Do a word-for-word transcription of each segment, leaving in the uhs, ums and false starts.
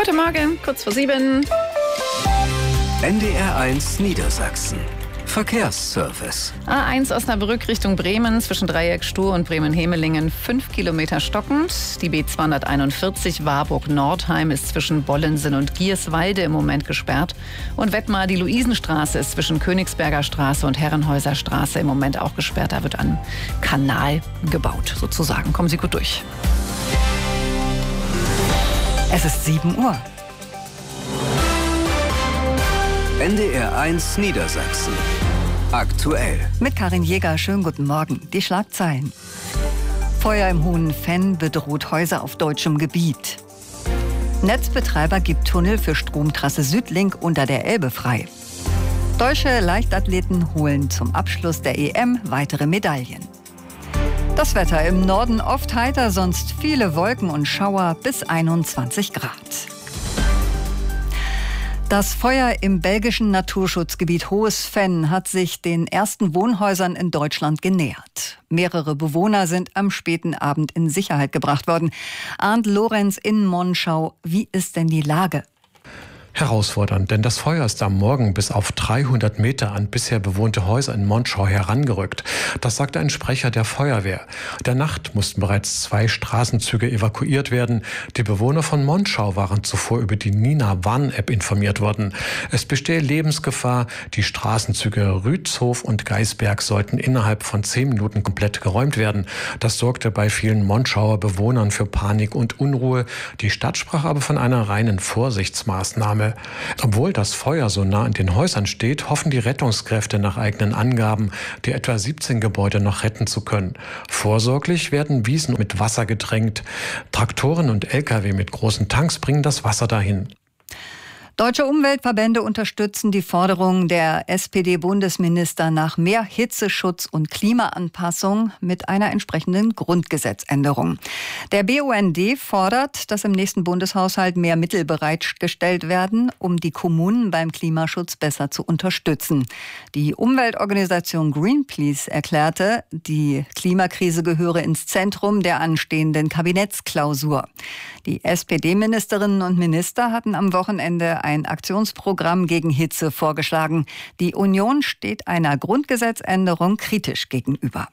Guten Morgen, kurz vor sieben. N D R eins Niedersachsen. Verkehrsservice. A eins Osnabrück Richtung Bremen zwischen Dreieck-Stur und Bremen-Hemelingen fünf Kilometer stockend. Die B zweihunderteinundvierzig Warburg-Nordheim ist zwischen Bollensen und Gierswalde im Moment gesperrt. Und Wettmar, die Luisenstraße ist zwischen Königsberger Straße und Herrenhäuser Straße im Moment auch gesperrt. Da wird ein Kanal gebaut, sozusagen. Kommen Sie gut durch. Es ist sieben Uhr. N D R eins Niedersachsen. Aktuell. Mit Karin Jäger, schönen guten Morgen. Die Schlagzeilen. Feuer im Hohen Venn bedroht Häuser auf deutschem Gebiet. Netzbetreiber gibt Tunnel für Stromtrasse Südlink unter der Elbe frei. Deutsche Leichtathleten holen zum Abschluss der E M weitere Medaillen. Das Wetter im Norden oft heiter, sonst viele Wolken und Schauer bis einundzwanzig Grad. Das Feuer im belgischen Naturschutzgebiet Hohes Venn hat sich den ersten Wohnhäusern in Deutschland genähert. Mehrere Bewohner sind am späten Abend in Sicherheit gebracht worden. Arndt Lorenz in Monschau, wie ist denn die Lage? Herausfordernd, denn das Feuer ist am Morgen bis auf dreihundert Meter an bisher bewohnte Häuser in Monschau herangerückt. Das sagte ein Sprecher der Feuerwehr. In der Nacht mussten bereits zwei Straßenzüge evakuiert werden. Die Bewohner von Monschau waren zuvor über die Nina-Warn-App informiert worden. Es bestehe Lebensgefahr. Die Straßenzüge Rützhof und Geisberg sollten innerhalb von zehn Minuten komplett geräumt werden. Das sorgte bei vielen Monschauer Bewohnern für Panik und Unruhe. Die Stadt sprach aber von einer reinen Vorsichtsmaßnahme. Obwohl das Feuer so nah an den Häusern steht, hoffen die Rettungskräfte nach eigenen Angaben, die etwa siebzehn Gebäude noch retten zu können. Vorsorglich werden Wiesen mit Wasser getränkt. Traktoren und L K W mit großen Tanks bringen das Wasser dahin. Deutsche Umweltverbände unterstützen die Forderung der S P D-Bundesminister nach mehr Hitzeschutz und Klimaanpassung mit einer entsprechenden Grundgesetzänderung. Der B U N D fordert, dass im nächsten Bundeshaushalt mehr Mittel bereitgestellt werden, um die Kommunen beim Klimaschutz besser zu unterstützen. Die Umweltorganisation Greenpeace erklärte, die Klimakrise gehöre ins Zentrum der anstehenden Kabinettsklausur. Die S P D-Ministerinnen und Minister hatten am Wochenende ein Aktionsprogramm gegen Hitze vorgeschlagen. Die Union steht einer Grundgesetzänderung kritisch gegenüber.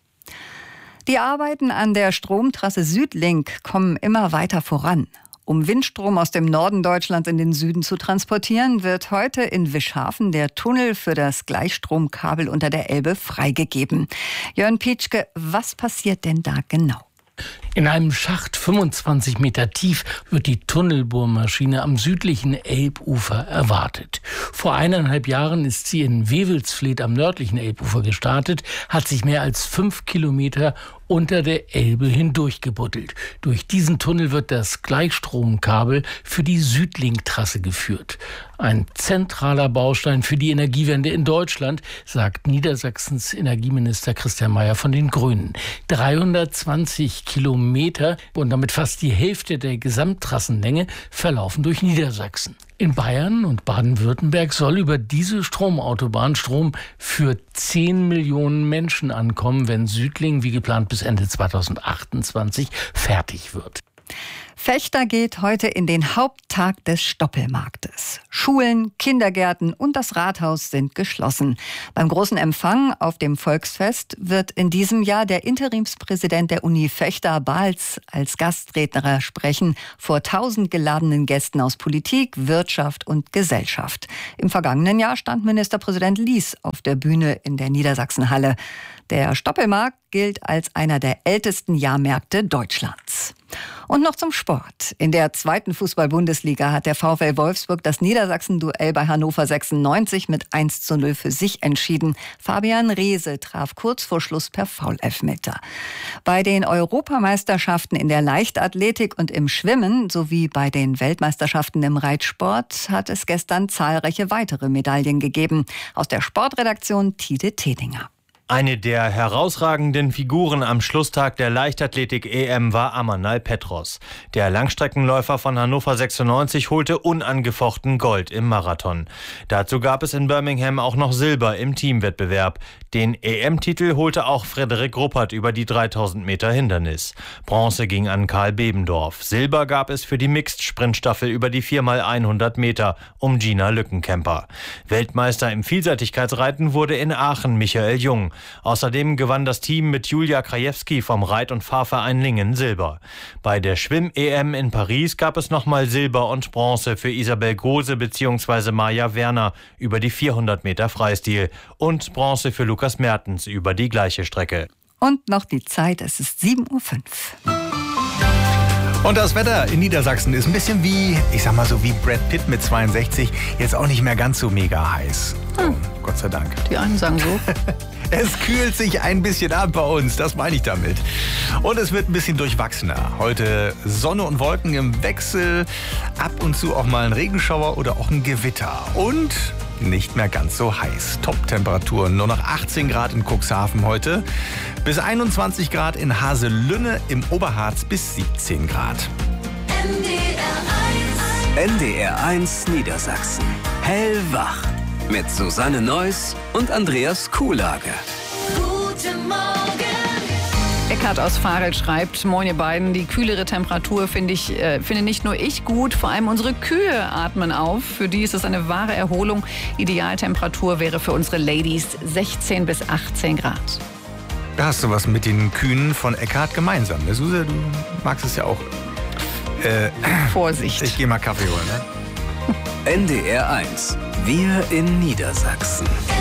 Die Arbeiten an der Stromtrasse Südlink kommen immer weiter voran. Um Windstrom aus dem Norden Deutschlands in den Süden zu transportieren, wird heute in Wischhafen der Tunnel für das Gleichstromkabel unter der Elbe freigegeben. Jörn Pietschke, was passiert denn da genau? In einem Schacht fünfundzwanzig Meter tief wird die Tunnelbohrmaschine am südlichen Elbufer erwartet. Vor eineinhalb Jahren ist sie in Wewelsfleth am nördlichen Elbufer gestartet, hat sich mehr als fünf Kilometer unter der Elbe hindurch gebuddelt. Durch diesen Tunnel wird das Gleichstromkabel für die Südlink-Trasse geführt. Ein zentraler Baustein für die Energiewende in Deutschland, sagt Niedersachsens Energieminister Christian Mayer von den Grünen. dreihundertzwanzig Kilometer und damit fast die Hälfte der Gesamttrassenlänge verlaufen durch Niedersachsen. In Bayern und Baden-Württemberg soll über diese Stromautobahn Strom für zehn Millionen Menschen ankommen, wenn Südlink wie geplant bis Ende zweitausendachtundzwanzig fertig wird. Fechter geht heute in den Haupttag des Stoppelmarktes. Schulen, Kindergärten und das Rathaus sind geschlossen. Beim großen Empfang auf dem Volksfest wird in diesem Jahr der Interimspräsident der Uni Fechter, Balz, als Gastredner sprechen vor tausend geladenen Gästen aus Politik, Wirtschaft und Gesellschaft. Im vergangenen Jahr stand Ministerpräsident Lies auf der Bühne in der Niedersachsenhalle. Der Stoppelmarkt gilt als einer der ältesten Jahrmärkte Deutschlands. Und noch zum Sport. In der zweiten Fußball-Bundesliga hat der VfL Wolfsburg das Niedersachsen-Duell bei Hannover sechsundneunzig mit eins zu null für sich entschieden. Fabian Reese traf kurz vor Schluss per Foul-Elfmeter. Bei den Europameisterschaften in der Leichtathletik und im Schwimmen sowie bei den Weltmeisterschaften im Reitsport hat es gestern zahlreiche weitere Medaillen gegeben. Aus der Sportredaktion Tide Tedinger. Eine der herausragenden Figuren am Schlusstag der Leichtathletik-E M war Amanal Petros. Der Langstreckenläufer von Hannover sechsundneunzig holte unangefochten Gold im Marathon. Dazu gab es in Birmingham auch noch Silber im Teamwettbewerb. Den E M-Titel holte auch Frederik Ruppert über die dreitausend Meter Hindernis. Bronze ging an Karl Bebendorf. Silber gab es für die Mixed-Sprintstaffel über die vier mal hundert Meter um Gina Lückenkämper. Weltmeister im Vielseitigkeitsreiten wurde in Aachen Michael Jung. Außerdem gewann das Team mit Julia Krajewski vom Reit- und Fahrverein Lingen Silber. Bei der Schwimm-E M in Paris gab es nochmal Silber und Bronze für Isabel Gose bzw. Maja Werner über die vierhundert Meter Freistil und Bronze für Lukas Mertens über die gleiche Strecke. Und noch die Zeit, es ist sieben Uhr fünf. Und das Wetter in Niedersachsen ist ein bisschen wie, ich sag mal so wie Brad Pitt mit zweiundsechzig, jetzt auch nicht mehr ganz so mega heiß. Hm. Oh, Gott sei Dank. Die einen sagen so. Es kühlt sich ein bisschen ab bei uns, das meine ich damit. Und es wird ein bisschen durchwachsener. Heute Sonne und Wolken im Wechsel, ab und zu auch mal ein Regenschauer oder auch ein Gewitter. Und nicht mehr ganz so heiß. Top-Temperaturen, nur noch achtzehn Grad in Cuxhaven heute, bis einundzwanzig Grad in Haselünne, im Oberharz bis siebzehn Grad. N D R eins Niedersachsen. Hellwach. Mit Susanne Neuss und Andreas Kuhlage. Guten Morgen. Eckhard aus Farel schreibt, moin ihr beiden, die kühlere Temperatur finde ich, äh, finde nicht nur ich gut, vor allem unsere Kühe atmen auf. Für die ist es eine wahre Erholung. Idealtemperatur wäre für unsere Ladies sechzehn bis achtzehn Grad. Da hast du was mit den Kühen von Eckhard gemeinsam. Ne? Suse, du magst es ja auch. Äh, Vorsicht. Ich gehe mal Kaffee holen. Ne? N D R eins. Wir in Niedersachsen.